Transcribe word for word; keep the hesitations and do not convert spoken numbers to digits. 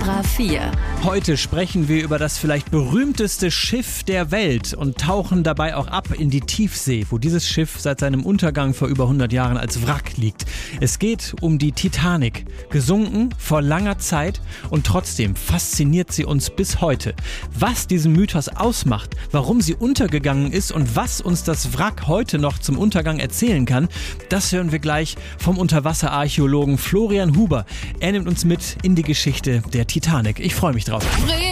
Tora vier. Heute sprechen wir über das vielleicht berühmteste Schiff der Welt und tauchen dabei auch ab in die Tiefsee, wo dieses Schiff seit seinem Untergang vor über hundert Jahren als Wrack liegt. Es geht um die Titanic, gesunken vor langer Zeit und trotzdem fasziniert sie uns bis heute. Was diesen Mythos ausmacht, warum sie untergegangen ist und was uns das Wrack heute noch zum Untergang erzählen kann, das hören wir gleich vom Unterwasserarchäologen Florian Huber. Er nimmt uns mit in die Geschichte der Titanic. Ich freue mich drauf.